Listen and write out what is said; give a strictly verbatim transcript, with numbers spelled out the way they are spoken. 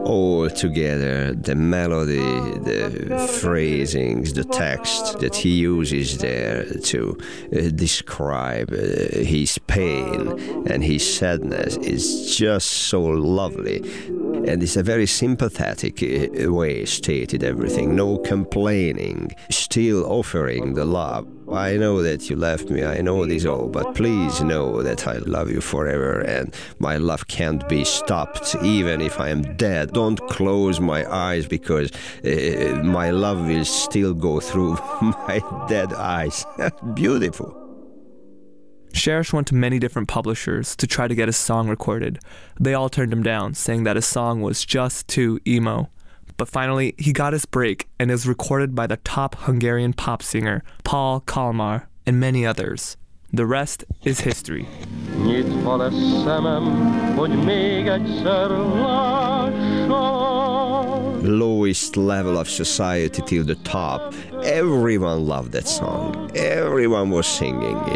all together, the melody, the phrasings, the text that he uses there to uh, describe uh, his pain and his sadness is just so lovely. And it's a very sympathetic uh, way stated everything, no complaining, still offering the love. I know that you left me, I know this all, but please know that I love you forever and my love can't be stopped even if I am dead. Don't close my eyes because uh, my love will still go through my dead eyes. Beautiful. Cherish went to many different publishers to try to get his song recorded. They all turned him down, saying that his song was just too emo. But finally, he got his break and is recorded by the top Hungarian pop singer, Paul Kalmar, and many others. The rest is history. Nyitva lesz szemem, hogy még egyszer lássak. Lowest level of society till the top. Everyone loved that song. Everyone was singing it.